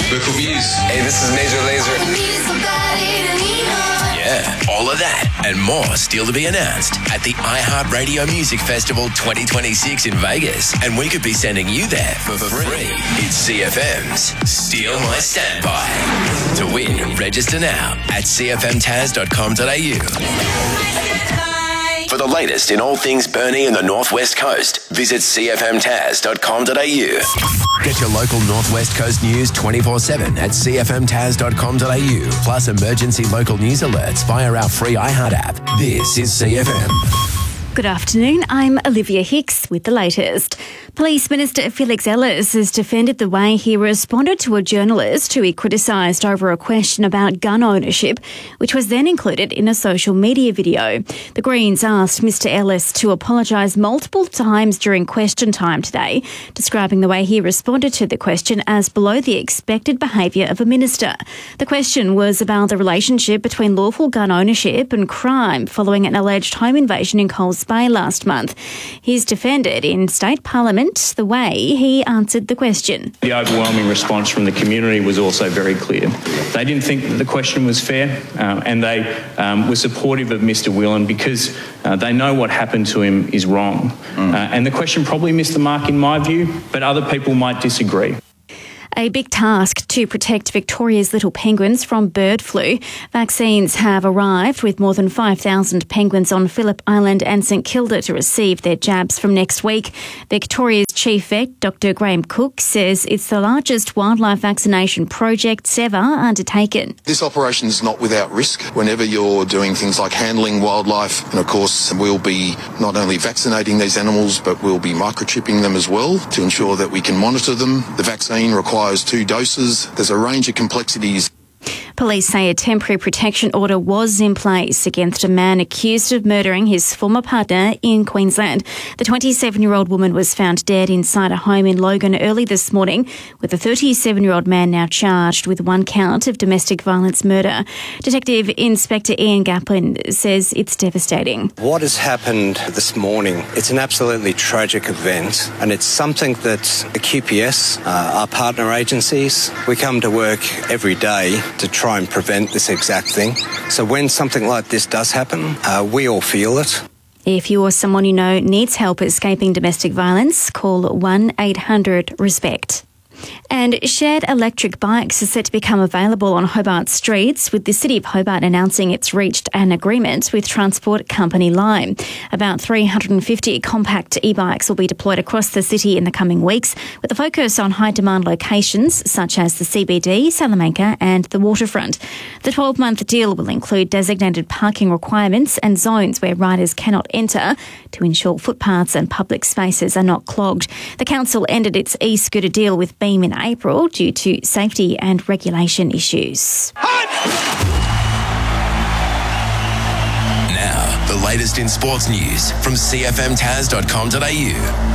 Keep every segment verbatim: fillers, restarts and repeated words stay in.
Buckle beers. Hey, this is Major Lazer. Yeah, all of that and more still to be announced at the iHeartRadio Music Festival twenty twenty-six in Vegas. And we could be sending you there for free. It's C F M's Steal My Standby. To win, register now at c f m taz dot com dot a u. For the latest in all things Burnie and the Northwest Coast, visit c f m taz dot com dot a u. Get your local Northwest Coast news twenty-four seven at c f m taz dot com dot a u, plus emergency local news alerts via our free iHeart app. This is C F M. Good afternoon, I'm Olivia Hicks with the latest. Police Minister Felix Ellis has defended the way he responded to a journalist who he criticised over a question about gun ownership, which was then included in a social media video. The Greens asked Mr Ellis to apologise multiple times during question time today, describing the way he responded to the question as below the expected behaviour of a minister. The question was about the relationship between lawful gun ownership and crime following an alleged home invasion in Coles Bay last month. He's defended in State Parliament the way he answered the question. The overwhelming response from the community was also very clear. They didn't think that the question was fair, uh, and they um, were supportive of Mr Whelan because uh, they know what happened to him is wrong. Mm. Uh, and the question probably missed the mark in my view, but other people might disagree. A big task to protect Victoria's little penguins from bird flu. Vaccines have arrived with more than five thousand penguins on Phillip Island and St Kilda to receive their jabs from next week. Victoria's chief vet, Doctor Graham Cook, says it's the largest wildlife vaccination project ever undertaken. This operation is not without risk. Whenever you're doing things like handling wildlife, and of course we'll be not only vaccinating these animals, but we'll be microchipping them as well to ensure that we can monitor them. The vaccine requires two doses. There's a range of complexities. Police say a temporary protection order was in place against a man accused of murdering his former partner in Queensland. The twenty-seven-year-old woman was found dead inside a home in Logan early this morning, with the thirty-seven-year-old man now charged with one count of domestic violence murder. Detective Inspector Ian Gaplin says it's devastating. What has happened this morning, it's an absolutely tragic event, and it's something that the Q P S, uh, our partner agencies, we come to work every day to try and prevent this exact thing. So when something like this does happen, uh, we all feel it. If you or someone you know needs help escaping domestic violence, call one eight hundred RESPECT. And shared electric bikes are set to become available on Hobart streets, with the City of Hobart announcing it's reached an agreement with transport company Lime. About three hundred fifty compact e-bikes will be deployed across the city in the coming weeks, with a focus on high-demand locations such as the C B D, Salamanca and the waterfront. The twelve-month deal will include designated parking requirements and zones where riders cannot enter to ensure footpaths and public spaces are not clogged. The council ended its e-scooter deal with Beam in April due to safety and regulation issues. Now, the latest in sports news from c f m taz dot com dot a u.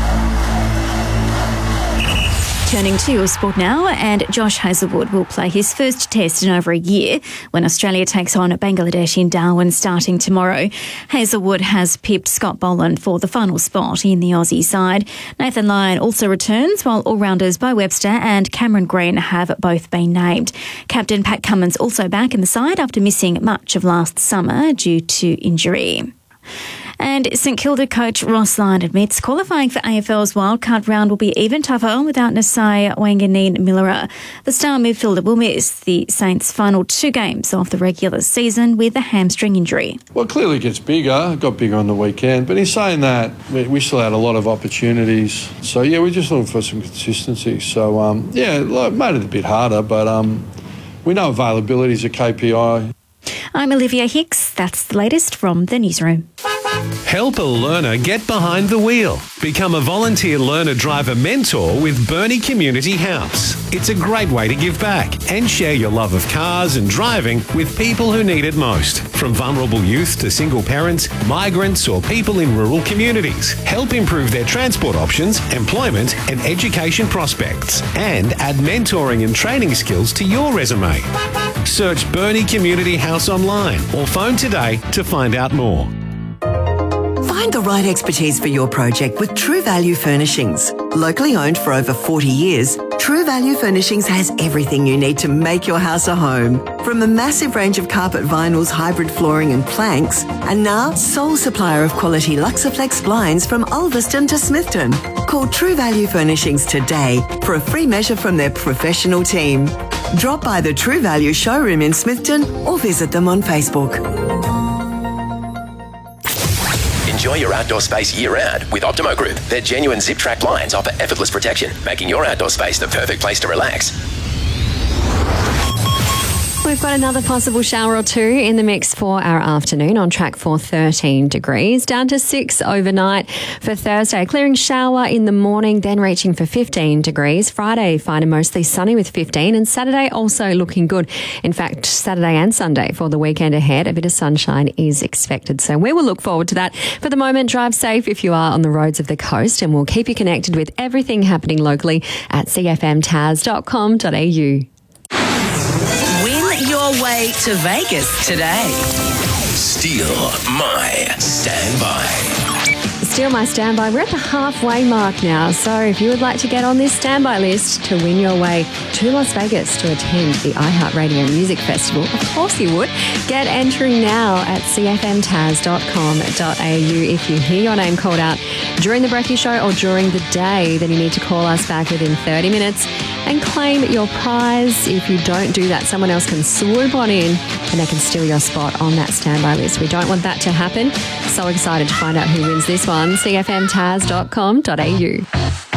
Turning to sport now, and Josh Hazlewood will play his first test in over a year when Australia takes on Bangladesh in Darwin starting tomorrow. Hazlewood has pipped Scott Boland for the final spot in the Aussie side. Nathan Lyon also returns, while all-rounders Bo Webster and Cameron Green have both been named. Captain Pat Cummins also back in the side after missing much of last summer due to injury. And St Kilda coach Ross Lyon admits qualifying for A F L's wildcard round will be even tougher without Nasai Wanganeen-Millera. The star midfielder will miss the Saints' final two games of the regular season with a hamstring injury. Well, clearly it gets bigger. It got bigger on the weekend. But in saying that, we still had a lot of opportunities. So, yeah, we're just looking for some consistency. So, um, yeah, it made it a bit harder. But um, we know availability is a K P I. I'm Olivia Hicks. That's the latest from the newsroom. Help a learner get behind the wheel. Become a volunteer learner driver mentor with Burnie Community House. It's a great way to give back and share your love of cars and driving with people who need it most. From vulnerable youth to single parents, migrants or people in rural communities. Help improve their transport options, employment and education prospects. And add mentoring and training skills to your resume. Search Burnie Community House online or phone today to find out more. Find the right expertise for your project with True Value Furnishings. Locally owned for over forty years, True Value Furnishings has everything you need to make your house a home. From a massive range of carpet vinyls, hybrid flooring and planks, and now sole supplier of quality Luxaflex blinds from Ulverston to Smithton. Call True Value Furnishings today for a free measure from their professional team. Drop by the True Value showroom in Smithton or visit them on Facebook. Enjoy your outdoor space year-round with Optimo Group. Their genuine zip-track blinds offer effortless protection, making your outdoor space the perfect place to relax. We've got another possible shower or two in the mix for our afternoon, on track for thirteen degrees, down to six overnight for Thursday. Clearing shower in the morning, then reaching for fifteen degrees. Friday, fine and mostly sunny with fifteen, and Saturday also looking good. In fact, Saturday and Sunday for the weekend ahead, a bit of sunshine is expected. So we will look forward to that. For the moment, drive safe if you are on the roads of the coast, and we'll keep you connected with everything happening locally at c f m taz dot com dot a u. Your way to Vegas today. Steal my standby. Steal my standby. We're at the halfway mark now, so if you would like to get on this standby list to win your way to Las Vegas to attend the iHeartRadio Music Festival, of course you would, get entering now at c f m taz dot com dot a u. If you hear your name called out during the Brekkie Show or during the day, then you need to call us back within thirty minutes and claim your prize. If you don't do that, someone else can swoop on in and they can steal your spot on that standby list. We don't want that to happen. So excited to find out who wins this one. c f m taz dot com dot a u.